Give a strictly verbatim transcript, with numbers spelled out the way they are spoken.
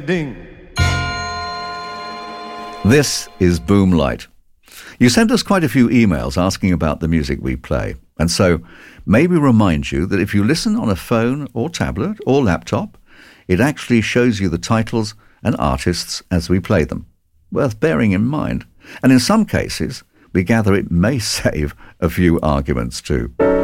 Ding. This is Boomlight. You sent us quite a few emails asking about the music we play, and so may we remind you that if you listen on a phone or tablet or laptop, it actually shows you the titles and artists as we play them. Worth bearing in mind. And in some cases, we gather it may save a few arguments too.